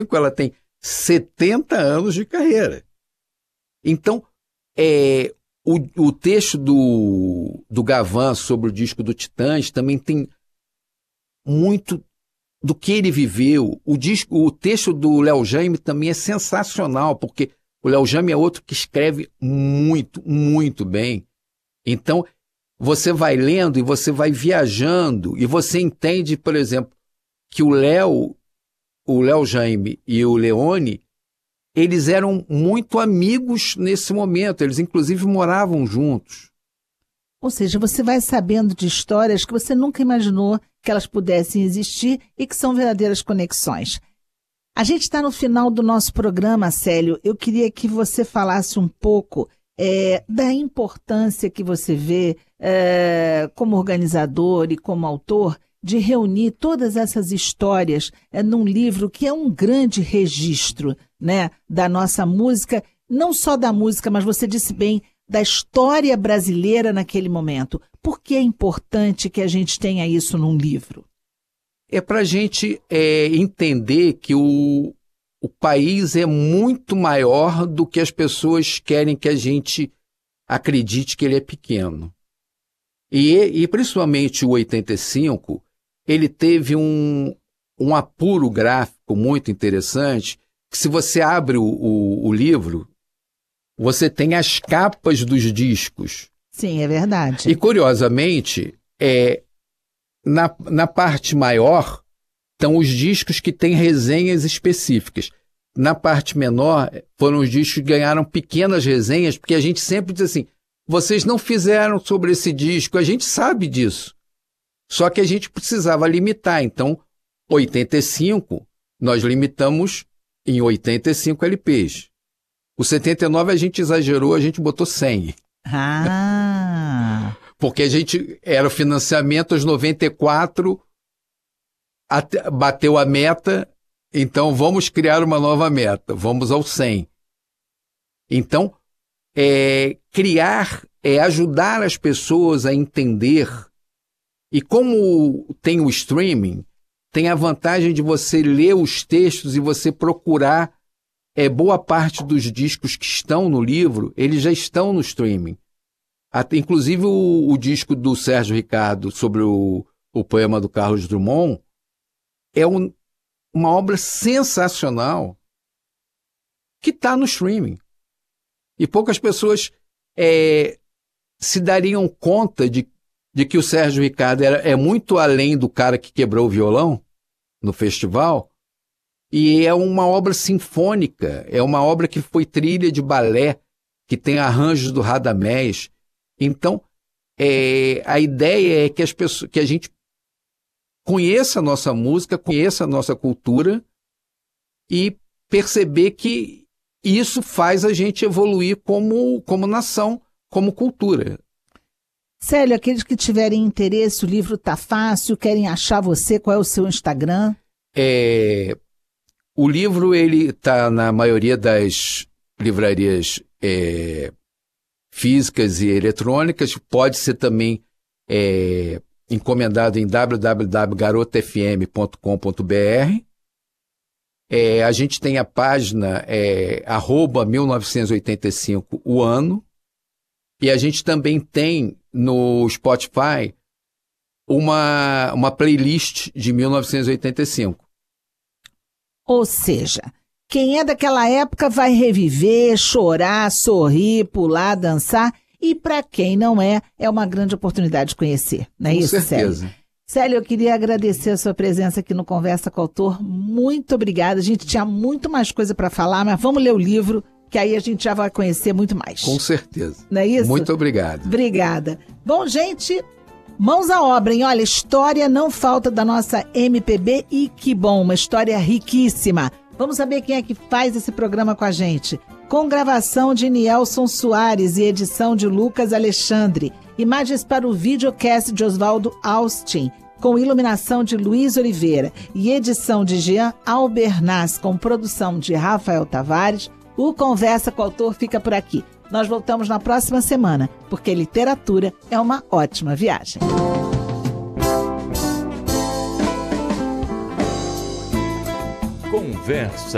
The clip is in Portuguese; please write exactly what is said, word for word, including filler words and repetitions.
ela tem setenta anos de carreira. Então, é, o, o texto do, do Gavan sobre o disco do Titãs também tem muito do que ele viveu. O, disco, o texto do Léo Jaime também é sensacional, porque o Léo Jaime é outro que escreve muito, muito bem. Então, você vai lendo e você vai viajando e você entende, por exemplo, que o Léo, o Léo Jaime e o Leone, eles eram muito amigos nesse momento, eles inclusive moravam juntos. Ou seja, você vai sabendo de histórias que você nunca imaginou que elas pudessem existir e que são verdadeiras conexões. A gente está no final do nosso programa, Célio. Eu queria que você falasse um pouco é, da importância que você vê é, como organizador e como autor de reunir todas essas histórias é, num livro que é um grande registro, né, da nossa música, não só da música, mas você disse bem, da história brasileira naquele momento. Por que é importante que a gente tenha isso num livro? É para a gente é, entender que o, o país é muito maior do que as pessoas querem que a gente acredite que ele é pequeno. E, e principalmente o oitenta e cinco, ele teve um, um apuro gráfico muito interessante, que se você abre o, o, o livro, você tem as capas dos discos. Sim, é verdade. E, curiosamente, é, na, na parte maior estão os discos que têm resenhas específicas. Na parte menor, foram os discos que ganharam pequenas resenhas, porque a gente sempre diz assim, vocês não fizeram sobre esse disco, a gente sabe disso. Só que a gente precisava limitar. Então, oitenta e cinco, nós limitamos em oitenta e cinco L Ps. O setenta e nove a gente exagerou, a gente botou cem. Ah! Porque a gente era o financiamento aos noventa e quatro, até, bateu a meta, então vamos criar uma nova meta, vamos ao cem. Então, é, criar é ajudar as pessoas a entender. E como tem o streaming, tem a vantagem de você ler os textos e você procurar. É, boa parte dos discos que estão no livro, eles já estão no streaming. Até, inclusive o, o disco do Sérgio Ricardo sobre o, o poema do Carlos Drummond é um, uma obra sensacional que está no streaming. E poucas pessoas é, se dariam conta de, de que o Sérgio Ricardo era, é muito além do cara que quebrou o violão no festival. E é uma obra sinfônica, é uma obra que foi trilha de balé, que tem arranjos do Radamés. Então, é, a ideia é que, as pessoas, que a gente conheça a nossa música, conheça a nossa cultura e perceber que isso faz a gente evoluir como, como nação, como cultura. Célio, aqueles que tiverem interesse, o livro está fácil, querem achar você, qual é o seu Instagram? É... O livro está na maioria das livrarias é, físicas e eletrônicas, pode ser também é, encomendado em w w w ponto garota f m ponto com ponto b r. É, a gente tem a página é, arroba mil novecentos e oitenta e cinco o ano, e a gente também tem no Spotify uma, uma playlist de mil novecentos e oitenta e cinco. Ou seja, quem é daquela época vai reviver, chorar, sorrir, pular, dançar. E para quem não é, é uma grande oportunidade de conhecer. Não é Com isso, certeza. Célio? Célio, eu queria agradecer a sua presença aqui no Conversa com o Autor. Muito obrigada. A gente tinha muito mais coisa para falar, mas vamos ler o livro, que aí a gente já vai conhecer muito mais. Com certeza. Não é isso? Muito obrigado. Obrigada. Bom, gente... Mãos à obra, hein? Olha, história não falta da nossa M P B e que bom, uma história riquíssima. Vamos saber quem é que faz esse programa com a gente. Com gravação de Nielson Soares e edição de Lucas Alexandre. Imagens para o videocast de Oswaldo Austin, com iluminação de Luiz Oliveira e edição de Jean Albernaz, com produção de Rafael Tavares. O Conversa com o Autor fica por aqui. Nós voltamos na próxima semana, porque literatura é uma ótima viagem. Conversa